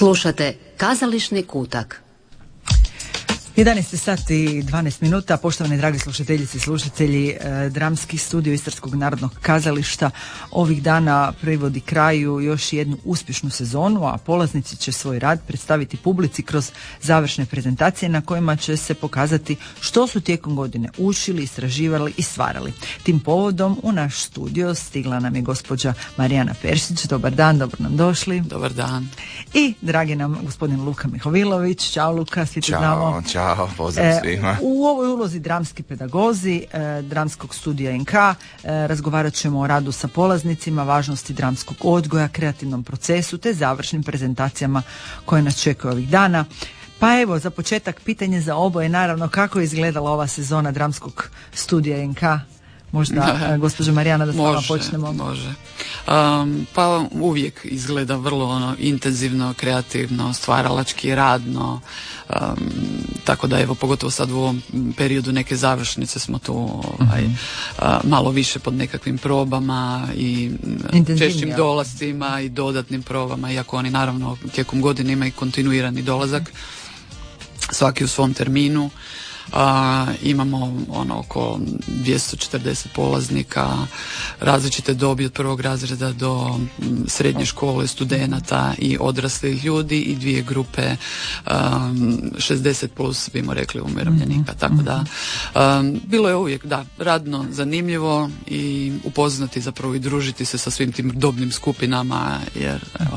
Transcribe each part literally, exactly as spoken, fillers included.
Slušate Kazališni kutak. jedanaest sati i dvanaest minuta, poštovane dragi slušateljice i slušatelji, eh, dramski studio Istarskog narodnog kazališta ovih dana privodi kraju još jednu uspješnu sezonu, a polaznici će svoj rad predstaviti publici kroz završne prezentacije na kojima će se pokazati što su tijekom godine učili, istraživali i stvarali. Tim povodom u naš studio stigla nam je gospođa Marijana Peršić. Dobar dan, dobro nam došli. Dobar dan. I dragi nam gospodin Luka Mihovilović. Ćao Luka, svi te znamo. Ćao. Ćao, pozdrav svima. E, u ovoj ulozi dramski pedagozi e, dramskog studija en ka e, razgovarat ćemo o radu sa polaznicima, važnosti dramskog odgoja, kreativnom procesu te završnim prezentacijama koje nas čekaju ovih dana. Pa evo, za početak pitanje za oboje, naravno, kako je izgledala ova sezona dramskog studija en ka? Možda, gospođo Marijana, da s vama počnemo. Može. Um, pa uvijek izgleda vrlo ono, intenzivno, kreativno, stvaralački, radno. Um, tako da evo, pogotovo sad u ovom periodu neke završnice smo tu ovaj, mm-hmm. uh, malo više pod nekakvim probama i češćim dolascima i dodatnim probama, iako oni naravno tijekom godine imaju kontinuirani dolazak, svaki u svom terminu. Uh, imamo ono oko dvjesto četrdeset polaznika različite dobi od prvog razreda do m, srednje škole, studenata i odraslih ljudi i dvije grupe um, šezdeset plus bimo rekli umirovljenika, tako da um, bilo je uvijek da radno, zanimljivo i upoznati zapravo i družiti se sa svim tim dobnim skupinama jer evo.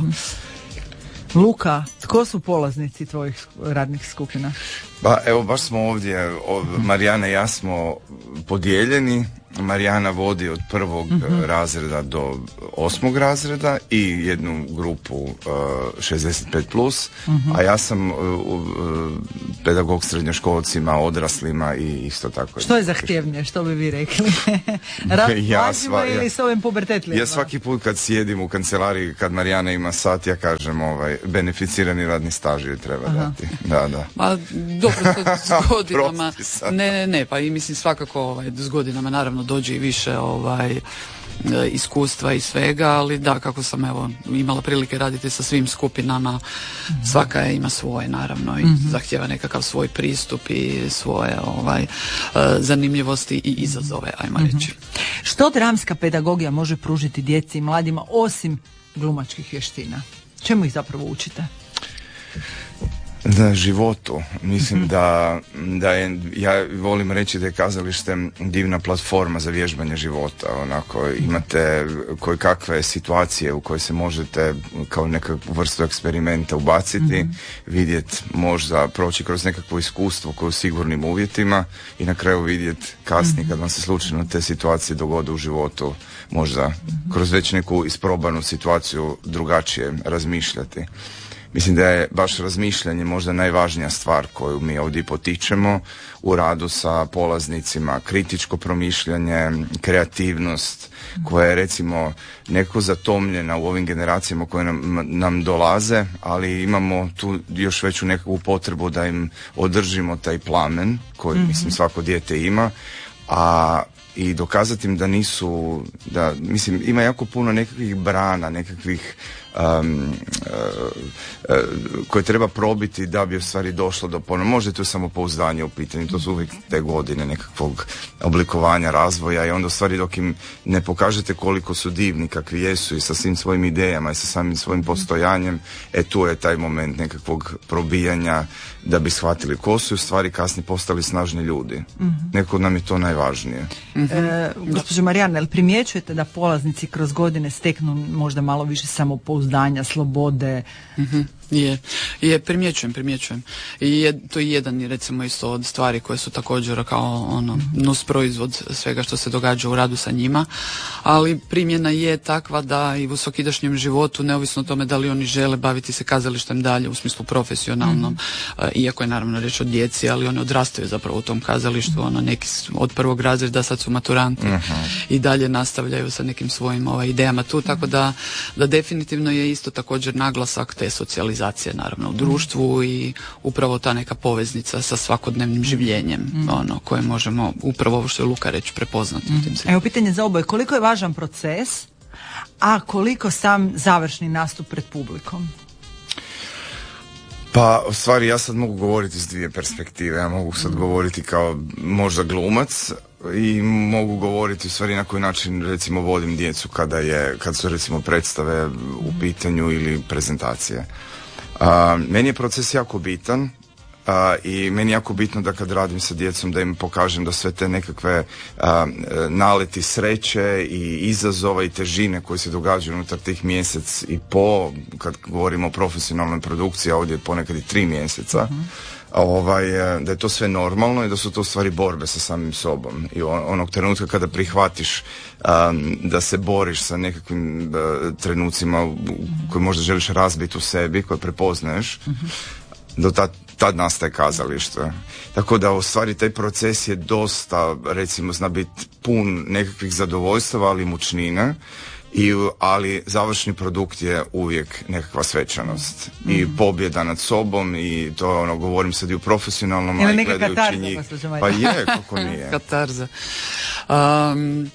Luka, tko su polaznici tvojih radnih skupina? Ba, evo, baš smo ovdje, Marijana i ja smo podijeljeni. Marijana vodi od prvog mm-hmm. razreda do osmog razreda i jednu grupu uh, šezdeset pet plus, mm-hmm. a ja sam uh, uh, pedagog srednjoškolcima, odraslima i isto tako. Što je zahtjevnije, što bi vi rekli? Rad ja, sva, ili ja, s ovim pubertetlijama? Ja svaki put kad sjedim u kancelariji, kad Marijana ima sat, ja kažem ovaj, beneficirani radni staž joj treba Aha. dati. Da, da. Ma, dobro, s godinama, ne, ne, ne, pa i mislim svakako ovaj, s godinama naravno dođe i više ovaj iskustva i svega, ali da, kako sam evo imala prilike raditi sa svim skupinama, mm-hmm. svaka je, ima svoje naravno i mm-hmm. zahtjeva nekakav svoj pristup i svoje ovaj zanimljivosti i izazove, ajmo mm-hmm. reći. Što dramska pedagogija može pružiti djeci i mladima osim glumačkih vještina? Čemu ih zapravo učite? Da, životu. Mislim mm-hmm. da, da je, ja volim reći da je kazalište divna platforma za vježbanje života. Onako, imate koje kakve situacije u koje se možete kao nekakvu vrstu eksperimenta ubaciti, mm-hmm. vidjeti, možda proći kroz nekakvo iskustvo koje u sigurnim uvjetima i na kraju vidjeti kasnije mm-hmm. kad vam se slučajno te situacije dogode u životu, možda mm-hmm. kroz već neku isprobanu situaciju drugačije razmišljati. Mislim da je baš razmišljanje možda najvažnija stvar koju mi ovdje potičemo u radu sa polaznicima, kritičko promišljanje, kreativnost koja je recimo neko zatomljena u ovim generacijama koje nam, nam dolaze, ali imamo tu još veću nekakvu potrebu da im održimo taj plamen koji mm-hmm. mislim svako dijete ima, a i dokazati im da nisu, da mislim ima jako puno nekakvih brana, nekakvih um, uh, uh, koje treba probiti da bi u stvari došlo do ponovno. Možda je to samopouzdanje u pitanju, to su uvijek te godine nekakvog oblikovanja, razvoja i onda u stvari dok im ne pokažete koliko su divni, kakvi jesu i sa svim svojim idejama i sa samim svojim postojanjem, e tu je taj moment nekakvog probijanja da bi shvatili ko su u stvari kasnije postali snažni ljudi. Mm-hmm. Nekako nam je to najvažnije. Mm-hmm. E, gospođo Marijana, jel primjećujete da polaznici kroz godine steknu možda malo više samopouzdanja, slobode? Mm-hmm. Je, je, primjećujem, primjećujem. I je, to je jedan, recimo, isto od stvari koje su također kao ono, nus proizvod svega što se događa u radu sa njima, ali primjena je takva da i u svakidašnjem životu, neovisno o tome da li oni žele baviti se kazalištem dalje u smislu profesionalnom, mm-hmm. iako je naravno reč o djeci, ali oni odrastaju zapravo u tom kazalištu, ono, neki od prvog razreda sad su maturanti mm-hmm. i dalje nastavljaju sa nekim svojim ovaj, idejama tu, tako da, da definitivno je isto također naglasak te socijalizacije naravno u društvu i upravo ta neka poveznica sa svakodnevnim življenjem, mm. ono koje možemo upravo ovo što je Luka reći prepoznati. Mm. U tim Evo pitanje za oboje, koliko je važan proces, a koliko sam završni nastup pred publikom? Pa, u stvari, ja sad mogu govoriti iz dvije perspektive. Ja mogu sad govoriti kao možda glumac i mogu govoriti u stvari na koji način, recimo, vodim djecu kada je, kad su, recimo, predstave u pitanju ili prezentacije. A, meni je proces jako bitan. Uh, i meni je jako bitno da kad radim sa djecom da im pokažem da sve te nekakve uh, naleti sreće i izazova i težine koje se događaju unutar tih mjesec i po, kad govorimo o profesionalnoj produkciji, a ovdje je ponekad i tri mjeseca, uh-huh. ovaj, da je to sve normalno i da su to stvari borbe sa samim sobom. I onog trenutka kada prihvatiš um, da se boriš sa nekakvim uh, trenucima uh, koje možda želiš razbiti u sebi, koje prepoznaješ, uh-huh. do tad tad nastaje kazalište. Tako da u stvari taj proces je dosta, recimo, zna biti pun nekakvih zadovoljstava, ali mučnine, i, ali završni produkt je uvijek nekakva svečanost mm. i pobjeda nad sobom, i to ono, govorim sad i u profesionalnom, ili i gledajući katarza, njih. Pa je, kako nije. Katarza. Um,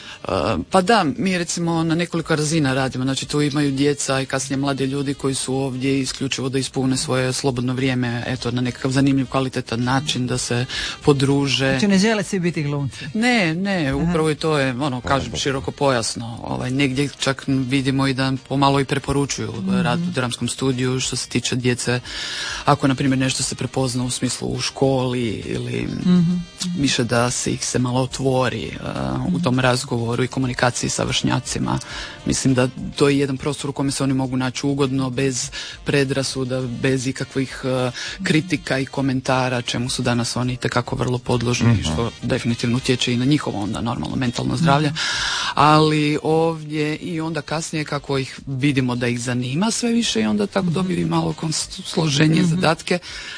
Pa da, mi recimo na nekoliko razina radimo, znači tu imaju djeca i kasnije mladi ljudi koji su ovdje isključivo da ispune svoje slobodno vrijeme, eto, na nekakav zanimljiv, kvalitetan način, da se podruže. Znači ne žele svi biti glumci? Ne, ne, upravo i to je, ono, kažem, široko pojasno. Ovaj, negdje čak vidimo i da pomalo i preporučuju mm-hmm. rad u dramskom studiju što se tiče djece, ako na primjer nešto se prepozna u smislu u školi ili mm-hmm. više da se ih se malo otvori uh, u tom razgovoru i komunikaciji sa vršnjacima. Mislim da to je jedan prostor u kome se oni mogu naći ugodno, bez predrasuda, bez ikakvih uh, kritika i komentara, čemu su danas oni itekako vrlo podložni, mm-hmm. što definitivno utječe i na njihovo onda normalno mentalno zdravlje. Mm-hmm. Ali ovdje i onda kasnije kako ih vidimo da ih zanima sve više i onda tako dobiju i malo složenje mm-hmm. zadatke.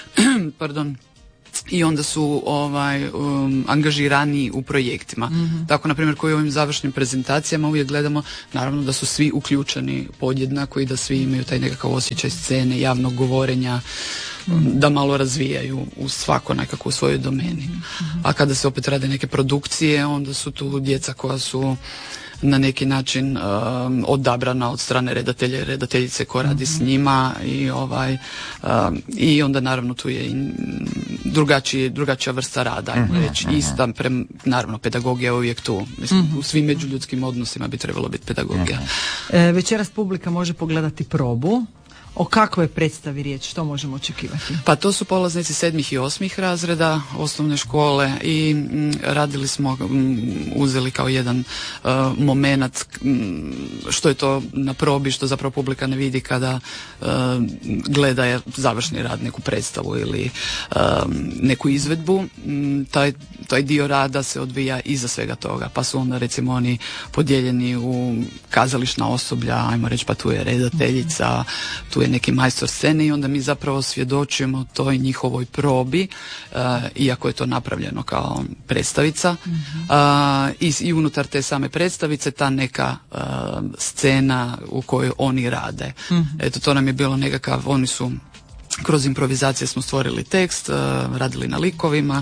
Pardon. I onda su ovaj um, angažirani u projektima. Mm-hmm. Tako, na primjer, koji u ovim završnim prezentacijama uvijek gledamo, naravno da su svi uključeni podjednako i da svi imaju taj nekakav osjećaj scene, javnog govorenja, mm-hmm. da malo razvijaju u svako nekako u svojoj domeni. Mm-hmm. A kada se opet rade neke produkcije, onda su tu djeca koja su na neki način um, odabrana od strane redatelja i redateljice ko radi mm-hmm. s njima i ovaj um, i onda naravno tu je i drugačiji, drugačija vrsta rada, ajmo mm-hmm. reći, ista, pre, naravno pedagogija je uvijek tu. Mislim, mm-hmm. u svim međuljudskim odnosima bi trebalo biti pedagogija. Mm-hmm. E, večeras publika može pogledati probu. O kakvoj predstavi riječ, što možemo očekivati? Pa to su polaznici sedmih i osmih razreda osnovne škole i m, radili smo, m, uzeli kao jedan uh, momenat m, što je to na probi, što zapravo publika ne vidi kada uh, gleda je završni rad, neku predstavu ili uh, neku izvedbu. M, taj, taj dio rada se odvija iza svega toga, pa su onda recimo oni podijeljeni u kazališna osoblja, ajmo reći, pa tu je redateljica, tu je neki majstor scene i onda mi zapravo svjedočimo toj njihovoj probi, uh, iako je to napravljeno kao predstavica, mm-hmm. uh, i, i unutar te same predstavice ta neka uh, scena u kojoj oni rade. Mm-hmm. Eto, to nam je bilo nekakav, oni su kroz improvizacije smo stvorili tekst, uh, radili na likovima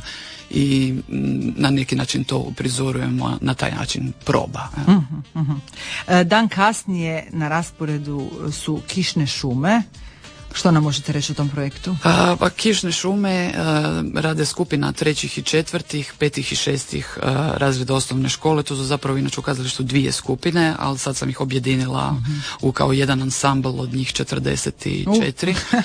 i m, na neki način to uprizorujemo, na taj način proba. Mm-hmm, mm-hmm. Dan kasnije na rasporedu su Kišne šume. Što nam možete reći o tom projektu? A, pa Kišne šume a, rade skupina trećih i četvrtih, petih i šestih a, razreda osnovne škole. To su zapravo inače u kazalištu dvije skupine, ali sad sam ih objedinila mm-hmm. u kao jedan ansambl od njih četrdeset četiri. Uh.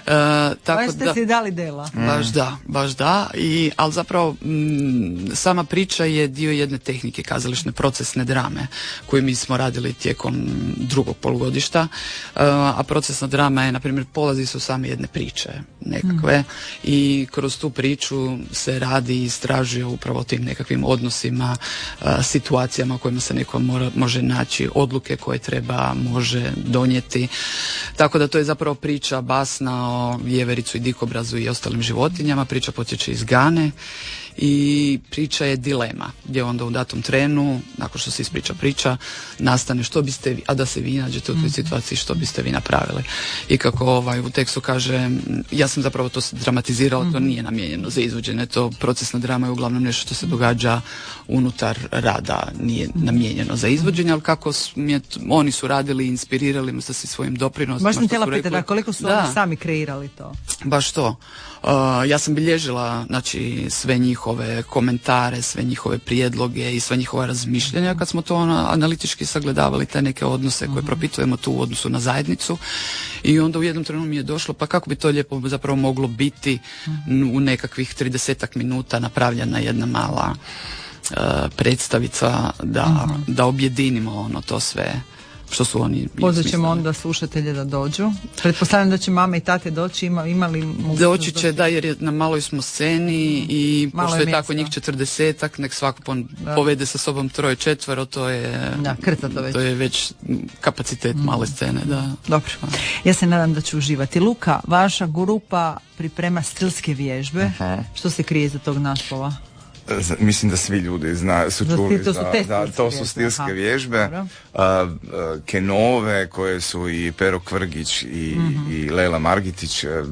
A, tako baš ste da, si dali dela. Baš mm. da, baš da. I, ali zapravo m, sama priča je dio jedne tehnike kazališne procesne drame koju mi smo radili tijekom drugog polugodišta. A, a procesna drama je, na primjer, polazi su same jedne priče nekakve mm. i kroz tu priču se radi i istražuje upravo tim nekakvim odnosima, a, situacijama u kojima se neko mora, može naći, odluke koje treba, može donijeti. Tako da to je zapravo priča basna o vjevericu i dikobrazu i ostalim životinjama. Priča potječe iz Gane i priča je dilema, gdje onda u datom trenu, nakon što se ispriča priča, nastane što biste vi, a da se vi nađete u toj situaciji, što biste vi napravili. I kako ovaj u tekstu kaže, ja sam zapravo to dramatizirala, to nije namijenjeno za izvođenje, to procesna drama je uglavnom nešto što se događa unutar rada, nije namijenjeno za izvođenje, ali kako smije, oni su radili, inspirirali me sa svojim doprinosima. Baš sam htjela pitati, da koliko su da. oni sami kreirali to? Baš to. Uh, ja sam bilježila, znači, sve njihove komentare, sve njihove prijedloge i sve njihova razmišljanja kad smo to ono, analitički sagledavali te neke odnose koje propitujemo tu u odnosu na zajednicu, i onda u jednom trenutku mi je došlo pa kako bi to lijepo zapravo moglo biti u nekakvih tridesetak minuta napravljena jedna mala uh, predstavica da, mm-hmm. da objedinimo ono to sve što su oni. Pozvat ćemo onda slušatelje da dođu. Pretpostavljam da će mama i tate doći, ima, imali mogućnost. Doći će, da, jer je na maloj smo sceni i malo pošto je, je tako njih četrdesetak, nek svako pon, da. povede sa sobom troje, četvero, to je, da, krcato već. To je već kapacitet mm. male scene. Da. Dobro, ja se nadam da ću uživati. Luka, vaša grupa priprema stilske vježbe. Aha. Što se krije za tog naslova? Mislim da svi ljudi zna, su čuli to su, da, da, to su stilske Aha. vježbe. Uh, uh, Kenove koje su i Pero Kvrgić i, mm-hmm. i Lela Margitić uh,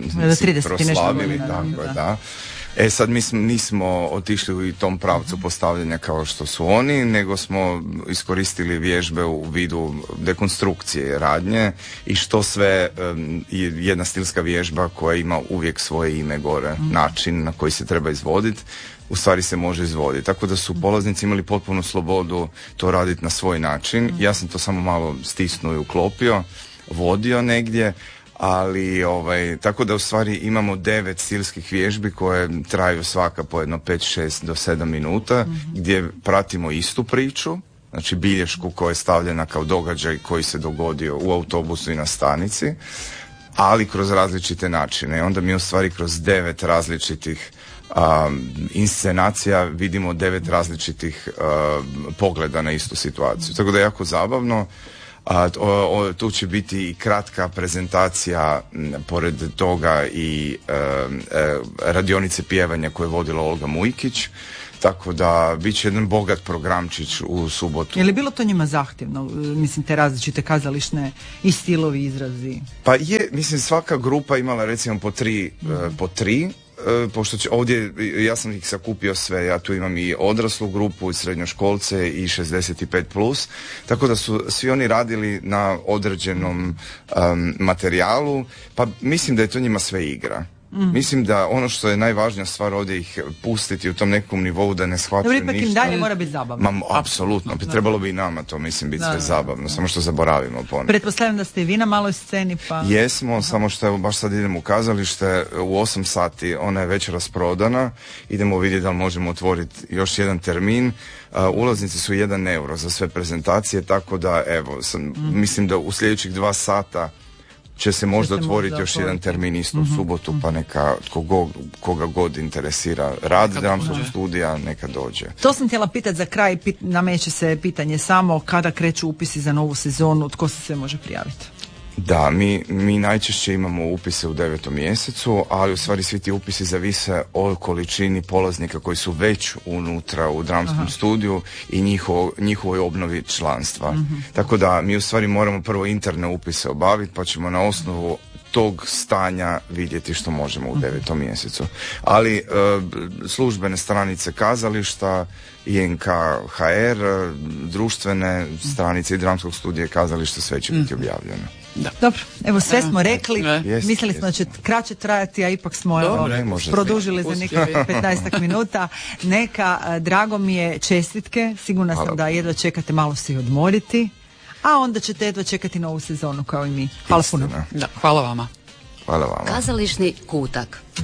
proslavili. Tako, da. Da. E sad mi smo, nismo otišli u tom pravcu postavljanja kao što su oni, nego smo iskoristili vježbe u vidu dekonstrukcije radnje i što sve um, jedna stilska vježba koja ima uvijek svoje ime gore, mm. način na koji se treba izvoditi, u stvari se može izvoditi. Tako da su polaznici imali potpunu slobodu to raditi na svoj način. Ja sam to samo malo stisnuo i uklopio, vodio negdje, ali ovaj, tako da u stvari imamo devet stilskih vježbi koje traju svaka po jedno pet, šest do sedam minuta, mm-hmm. gdje pratimo istu priču, znači bilješku koja je stavljena kao događaj koji se dogodio u autobusu i na stanici, ali kroz različite načine. Onda mi u stvari kroz devet različitih Um, inscenacija vidimo devet različitih uh, pogleda na istu situaciju. Tako da je jako zabavno. A, o, o, tu će biti i kratka prezentacija, m, pored toga i e, e, radionice pjevanja koje je vodila Olga Mujkić. Tako da bit će jedan bogat programčić u subotu. Je li bilo to njima zahtjevno? Mislim, te različite kazališne i stilovi, izrazi? Pa je, mislim, svaka grupa imala recimo po tri, mm-hmm. uh, po tri uh, pošto će ovdje, ja sam ih sakupio sve, ja tu imam i odraslu grupu, i srednjoškolce i šezdeset pet plus, tako da su svi oni radili na određenom um, materijalu, pa mislim da je to njima sve igra. Mm. Mislim da ono što je najvažnija stvar ovdje ih pustiti u tom nekom nivou da ne shvaćaju ništa. Dobro, ipak im dalje mora biti zabavno. Ma, apsolutno, bi trebalo bi i nama to, mislim, biti da, sve zabavno, da, da. Samo što zaboravimo ponekad. Pretpostavljam da ste i vi na maloj sceni, pa... Jesmo, Aha. samo što evo, baš sad idemo u kazalište, u osam sati, ona je već rasprodana, idemo vidjeti da li možemo otvoriti još jedan termin. Uh, ulaznice su jedan euro za sve prezentacije, tako da, evo, sam, mm. mislim da u sljedećih dva sata će se možda otvoriti još jedan termin isto u subotu, mm-hmm. pa neka kogo, koga god interesira rad dramskog studija, neka dođe. To sam htjela pitati za kraj, pit, nameće se pitanje samo kada kreću upisi za novu sezonu, tko se sve može prijaviti? Da, mi, mi najčešće imamo upise u devetom mjesecu, ali u stvari svi ti upisi zavise o količini polaznika koji su već unutra u dramskom Aha. studiju i njihovo, njihovoj obnovi članstva. Mm-hmm. Tako da mi u stvari moramo prvo interne upise obaviti, pa ćemo na osnovu tog stanja vidjeti što možemo u devetom mjesecu. Ali e, službene stranice kazališta, I N K H R, društvene stranice i dramskog studija kazališta, sve će biti objavljeno. Da. Dobro, evo sve smo rekli, jest, mislili smo da će kraće trajati, a ipak smo Dobre, evo, produžili za nekih petnaestak minuta. Neka, drago mi je, čestitke, sigurna sam Hvala. Da jedva čekate malo se i odmoriti, a onda ćete jedva čekati novu sezonu kao i mi. Hvala puno. Da, hvala vama. Hvala vama. Kazališni kutak.